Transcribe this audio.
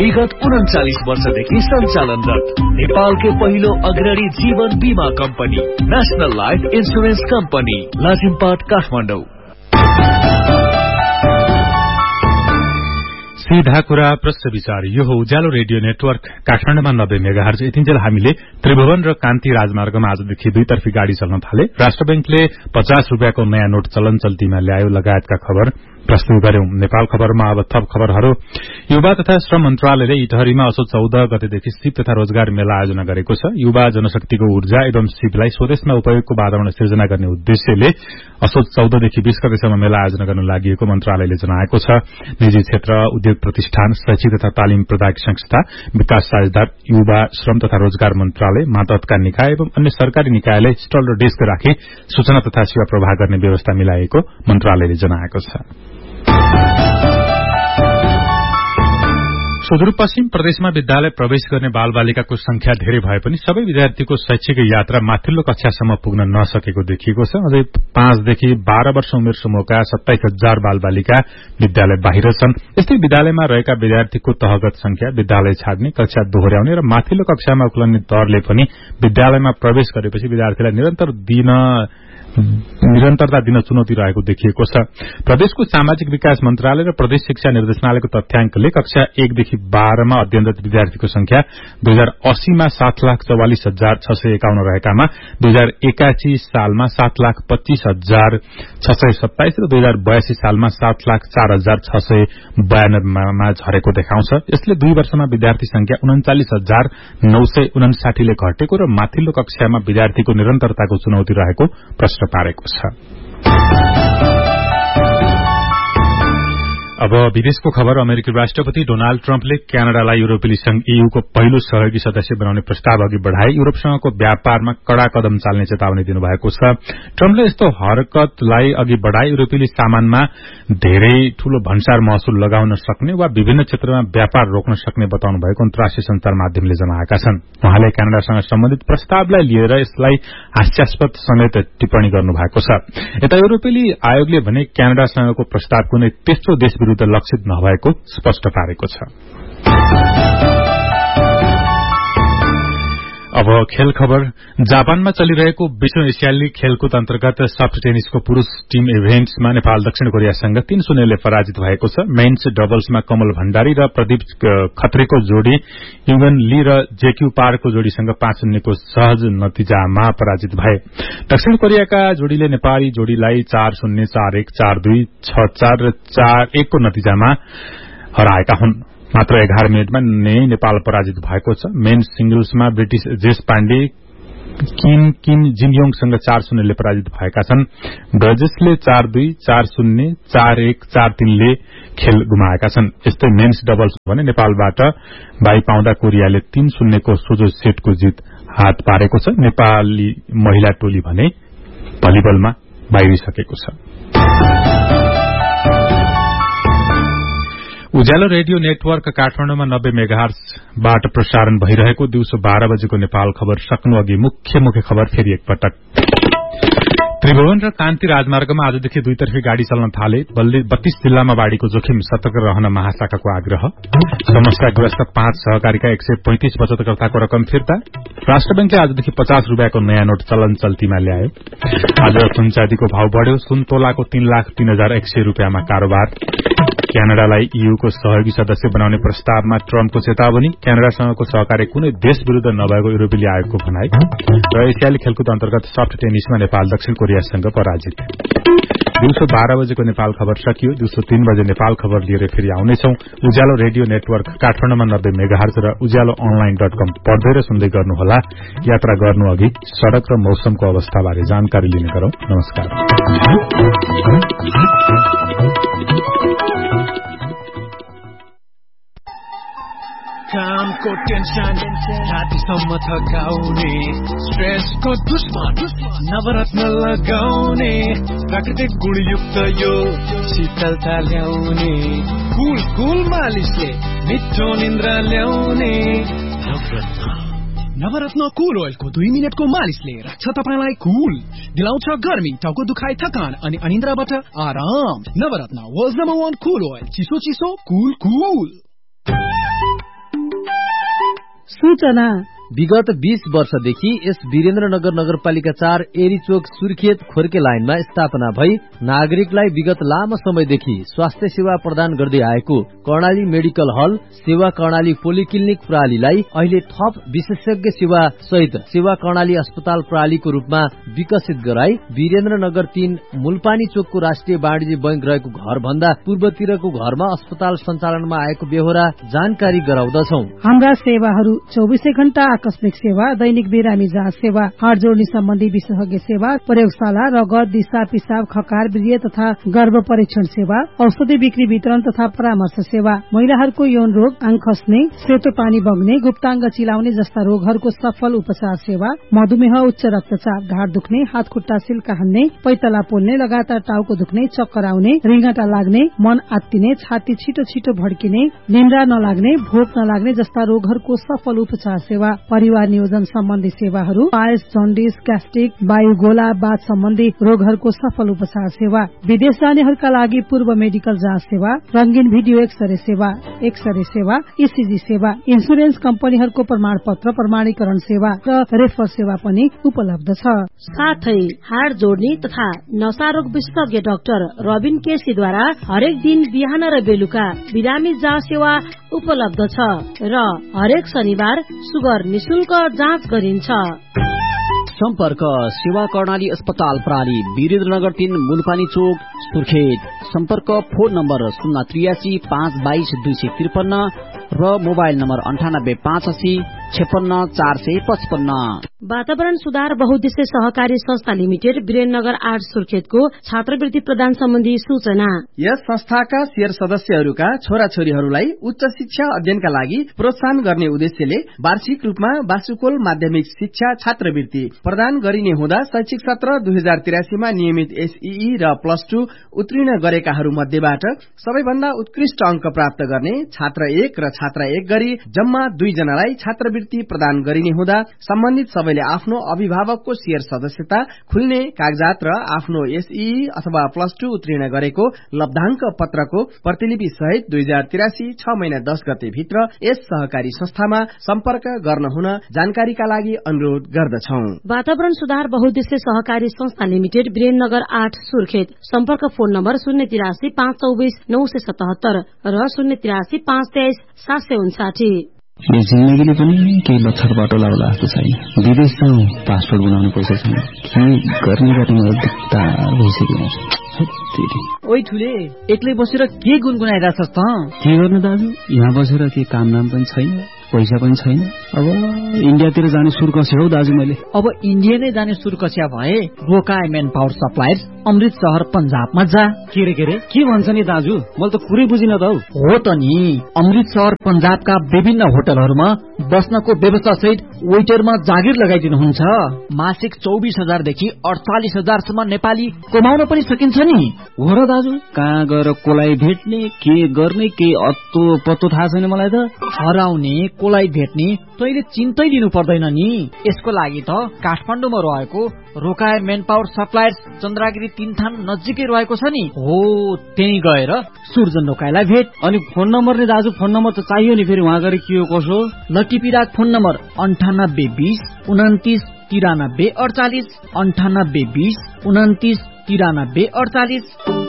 विगत 39 वर्षदेखि सञ्चालनरत नेपालकै पहिलो अग्रणी जीवन बीमा company national life insurance company Lazimpat Kathmandu. सीधा कुरा प्रश्न विचार यो हो उज्यालो रेडियो नेटवर्क काठमाडौँमा 90 मेगाहर्ज। यतिन्जेल हामीले त्रिभुवन र कान्ति राजमार्गमा आजदेखि दुईतर्फी गाड़ी चल्न थाले। राष्ट्र बैंकले 50 रुपियाँको नयाँ नोट चलन चल्तीमा ल्यायो लगायतका खबर प्रस्तुत गर्यौं। नेपाल खबरमा अब थप खबरहरू। युवा तथा श्रम मन्त्रालयले इटहरीमा असोज 14 गतेदेखि सिप तथा रोजगार मेला आयोजना गरेको छ। युवा जनशक्तिको ऊर्जा एवं सिपलाई स्वदेशमा उपयोगको वातावरण सिर्जना गर्ने उद्देश्यले असोज 14 देखि 20 गतेसम्म मेला आयोजना गर्न लागि मन्त्रालयले जनाएको छ। निजी क्षेत्र, उद्योग प्रतिष्ठान, शैक्षिक तथा तालिम प्रदायक संस्था, विकास साझेदार, युवा श्रम तथा रोजगार मन्त्रालय, मातहतका निकाय एवं अन्य सरकारी निकायले स्टल र डेस्क राखी सूचना तथा सेवा प्रवाह गर्ने व्यवस्था मिलाएको मन्त्रालयले जनाएको छ। सुदूरपश्चिम प्रदेशमा विद्यालय प्रवेश गर्ने बालबालिकाको संख्या धेरै भए पनि सबै विद्यार्थीको शैक्षिक यात्रा माथिल्लो कक्षासम्म पुग्न नसकेको देखिएको छ। अझै 5 देखि 12 वर्ष उमेर समूहका 27,000 बालबालिका विद्यालय बाहिर छन्। यस्तै विद्यालयमा रहेका विद्यार्थीको तहगत संख्या, विद्यालय छाड्ने, कक्षा दोहोर्याउने र माथिल्लो कक्षामा उक्लने दरले पनि विद्यालयमा प्रवेश गरेपछि विद्यार्थीलाई निरन्तरता दिन चुनौती रहेको देखिएको छ। प्रदेशको सामाजिक विकास मन्त्रालय र प्रदेश शिक्षा निर्देशनालयको तथ्याङ्कले कक्षा 1 देखि 12 मा अध्ययनरत विद्यार्थीको संख्या 2080 मा 7,44,651 रहेकामा 2081 सालमा 7,25,627 र 2082 सालमा 7,04,692 मा झरेको देखाउँछ। यसले 2 वर्षमा विद्यार्थी संख्या 39,959 ले घटेको र माथिल्लो कक्षामा विद्यार्थीको निरन्तरताको चुनौती रहेको प्रश्न पारेको छ। अब विदेशको खबर। अमेरिकी राष्ट्रपति डोनाल्ड ट्रम्पले क्यानाडालाई युरोपेली संघ ईयूको पहिलो सहयोगी सदस्य बनाउने प्रस्ताव अघि बढ़ाए युरोपसँगको व्यापारमा कड़ा कदम चाल्ने चेतावनी दिनुभएको छ। ट्रम्पले यस्तो हरकतलाई अघि बढ़ाए युरोपेली सामानमा धेरै ठूलो भन्सार महसुल लगाउन सक्ने वा विभिन्न क्षेत्रमा व्यापार रोक्न सक्ने बताउनु भएको अन्तर्राष्ट्रिय संचार माध्यमले जनाएका छन्। उहाँले क्यानाडासँग सम्बन्धित प्रस्तावलाई लिएर यसलाई हास्यास्पद समेत टिप्पणी गर्नुभएको छ। यता युरोपेली आयोगले भने क्यानाडासँगको प्रस्ताव कुनै तेस्रो देश विरूद्ध लक्षित नभएको स्पष्ट पारेको छ। अब खेल खबर। जापानमा चलिरहेको विश्व एसियाली खेलकुद अन्तर्गत सफ्ट टेनिसको पुरूष टीम इभेन्ट्समा नेपाल दक्षिण कोरियासँग 3-0 ले पराजित भएको छ। मेन्स डबल्समा कमल भण्डारी र प्रदीप खत्रीको जोड़ी युगन ली र जेक्यू पारको जोड़ीसँग 5-0 को सहज नतिजामा पराजित भए। दक्षिण कोरियाका जोड़ीले नेपाली जोड़ीलाई 4-0, 4-1, 4-2, 6-4 र 4-1 को नतिजामा हराएका हुन्। मात्र 11 मिनटमा नै नेपाल पराजित भएको छ। मेन्स सिंगल्समा ब्रिटिश जेस पाण्डे किम जिनयोङसँग 4-0 ले पराजित भएका छन्। ब्रजेसले 4-2, 4-0, 4-1, 4-3 ले खेल गुमाएका छन्। यस्तै मेन्स डबल्स भने नेपालबाट बाई पाउँदा कोरियाले 3-0 को सोझो सेटको जित हात पारेको छ। नेपाली महिला टोली भने भलिबलमा बाहिरिसकेको छ। उज्यालो रेडियो नेटवर्क काठमाडौँमा 90 मेगाहर्जबाट प्रसारण भइरहेको दिउँसो 12 बजेको नेपाल खबर सक्नु अघि मुख्य खबर फेरि एकपटक। त्रिभुवन र कान्ति राजमार्गमा आजदेखि दुईतर्फी गाड़ी चल्न थाले। 32 जिल्लामा बाढ़ीको जोखिम, सतर्क रहन महाशाखाको आग्रह। समस्याग्रस्त 5 सहकारीका 135 बचतकर्ताको रकम फिर्ता। राष्ट्र बैंकले आजदेखि 50 रुपियाँको नयाँ नोट चलन चल्तीमा ल्यायो। आज सुन चाँदीको भाव बढ़्यो। सुन तोलाको 3,03,100 रुपियाँमा कारोबार। क्यानाडालाई ईयूको सहयोगी सदस्य बनाउने प्रस्तावमा ट्रम्पको चेतावनी। क्यानाडासँगको सहकार्य कुनै देश विरूद्ध नभएको युरोपेली आयोगको भनाई। र एसियाली खेलकुद अन्तर्गत सफ्ट टेनिसमा नेपाल दक्षिण कोरियासँग पराजित। दिउँसो 12 बजेको नेपाल खबर सकियो। दिउँसो 3 बजे नेपाल खबर लिएर फेरि आउनेछौं। उज्यालो रेडियो नेटवर्क काठमाडौँमा 90 मेगाहर्ज र उज्यालो online.com पढ्दै र सुन्दै गर्नुहोला। यात्रा गर्नु अघि सड़क र मौसमको अवस्थाबारे जानकारी लिने गरौं। नमस्कार। कामको टेन्सन छातीसम्म थकाउने, स्ट्रेसको दुश्मन नवरत्न लगाउने, प्राकृतिक गुणयुक्त यो शीतलता ल्याउने, कुल मालिसले मिठो निन्द्रा ल्याउने नवरत्न कुल ओइलको 2 मिनेटको मालिसले राख्छ तपाईलाई कुल, दिलाउँछ गर्मी, टाउको दुखाइ, थकान अनि अनिन्द्राबाट आराम। नवरत्न वर्ल्ड नम्बर 1 कुल ओइल, चिसो कुल। सूचना विगत 20 वर्षदेखि यस वीरेन्द्रनगर नगरपालिका 4 एरीचोक सुर्खेत खोर्के लाइनमा स्थापना भई नागरिकलाई विगत लामो समयदेखि स्वास्थ्य सेवा प्रदान गर्दै आएको कर्णाली मेडिकल हल सेवा कर्णाली पोलिक्लिनिक प्रणालीलाई अहिले थप विशेषज्ञ सेवा सहित सेवा कर्णाली अस्पताल प्रणालीको रूपमा विकसित गराई वीरेन्द्रनगर 3 मुलपानी चोकको राष्ट्रिय वाणिज्य बैंक रहेको घर भन्दा पूर्वतिरको घरमा अस्पताल सञ्चालनमा आएको बेहोरा जानकारी गराउँदछौ। हाम्रा सेवाहरू 24 घण्टा आकस्मिक सेवा, दैनिक बिरामी जाँच सेवा, हाड जोड्ने सम्बन्धी विशेषज्ञ सेवा, प्रयोगशाला, रगत, दिशा पिसाब, खकार, वीर्य तथा गर्भ परीक्षण सेवा, औषधि बिक्री वितरण तथा परामर्श सेवा, महिलाहरूको यौन रोग, आँख खस्ने, सेतो पानी बग्ने, गुप्ताङ्ग चिलाउने जस्ता रोगहरूको सफल उपचार सेवा, मधुमेह, उच्च रक्तचाप, ढाड दुख्ने, हात खुट्टा सिल्का हान्ने, पैतला पोल्ने, लगातार टाउको दुख्ने, चक्कर आउने, रिङ्गटा लाग्ने, मन आत्तिने, छाती छिटो छिटो भड्किने, निन्द्रा नलाग्ने, भोक नलाग्ने जस्ता रोगहरूको सफल उपचार सेवा, परिवार नियोजन सम्बन्धी सेवाहरू, पायल्स, जन्डिस, ग्यास्ट्रिक, वायुगोला, बाथ सम्बन्धी रोगहरूको सफल उपचार सेवा, विदेश जानेहरूका लागि पूर्व मेडिकल जाँच सेवा, रंगीन भिडियो एक्सरे सेवा, ईसीजी सेवा, इन्सुरेन्स कम्पनीहरूको प्रमाणपत्र प्रमाणीकरण सेवा र रेफर सेवा पनि उपलब्ध छ। साथै हाड जोड्ने तथा नशा रोग विशेषज्ञ डाक्टर रबिन केसीद्वारा हरेक दिन बिहान र बेलुका बिरामी जाँच सेवा उपलब्ध छ र हरेक शनिबार सुगर निशुल्क जाँच गरिन्छ। सम्पर्क सेवा कर्णाली अस्पताल प्रणाली वीरेन्द्रनगर 3 मुलपानी चोक सुर्खेत। सम्पर्क फोन नम्बर 083 522 253 र मोबाइल नम्बर 98 85 56 455। वातावरण सुधार बहुद्देश्य सहकारी संस्था लिमिटेड वीरेन्द्रनगर 8 सुर्खेतको छात्रवृत्ति प्रदान सम्बन्धी सूचना। यस संस्थाका शेयर सदस्यहरूका छोराछोरीहरूलाई उच्च शिक्षा अध्ययनका लागि प्रोत्साहन गर्ने उद्देश्यले वार्षिक रूपमा बासुकोल माध्यमिक शिक्षा छात्रवृत्ति प्रदान गरिने हुँदा शैक्षिक सत्र 2083 मा नियमित एसईई र +2 उत्तीर्ण गरेकाहरू मध्येबाट सबैभन्दा उत्कृष्ट अंक प्राप्त गर्ने छात्र 1 र छात्रा 1 गरी जम्मा 2 जनालाई छात्रवृत्ति प्रदान गरिने हुँदा सम्बन्धित सबैले आफ्नो अभिभावकको शेयर सदस्यता खुल्ने कागजात र आफ्नो एसईई अथवा +2 उत्तीर्ण गरेको लब्धांक पत्रको प्रतिलिपि सहित 2083 6 महिना 10 गते भित्र यस सहकारी संस्थामा सम्पर्क गर्न हुन जानकारीका लागि अनुरोध गर्दछौं। वातावरण सुधार बहुद्देश्य सहकारी संस्था लिमिटेड वीरेन्द्रनगर 8 सुर्खेत। सम्पर्क फोन नम्बर 083 524 977 र 083 523 759। यो जिन्दगीले पनि केही लक्षण बाटो लाउला जस्तो छैन। विदेश जाउँ, पासपोर्ट बनाउनु पैसा छैन, के गर्ने गर्ने दिक्कत भइसक्यो। ओइ ठुले, एक्लै बसेर के गुनगुनाइरहेछस् त? के गर्नु दाजु, यहाँ बसेर के काम नाम पनि छैन, पैसा पनि छैन। अब इन्डियातिर जाने सुर कस्यो हौ दाजु मैले। अब इन्डिया नै जाने सुर कस्या भए रोकाए मेन पावर सप्लायर्स अमृत शहर पंजाबमा जा। के भन्छ नि दाजु, मैले त पुरै बुझिन त हो त नि। अमृत शहर पंजाबका विभिन्न होटलहरूमा बस्नको व्यवस्था सहित वेटरमा जागिर लगाइदिनुहुन्छ। मासिक 24,000 देखि 48,000 सम्म नेपाली कमाउन पनि सकिन्छ नि। हो र दाजु, कहाँ गएर कोलाई भेट्ने, के गर्ने, के अत्तो पत्तो थाहा छैन मलाई त। हराउने कोलाई भेट्ने तैले चिन्तै लिनु पर्दैन नि। यसको लागि त काठमाडौँमा रहेको रोकाए मेन पावर सप्लायर्स चन्द्रागिरी 3 थान नजिकै रहेको छ नि। हो, त्यही गएर सुर्जन रोकाएलाई भेट। अनि फोन नम्बर नि दाजु, फोन नम्बर त चाहियो नि, फेरि वहाँ गएर के हो कसो। लटिपिराक फोन नम्बर 98 20 29 93 48 98 20 29 93 48।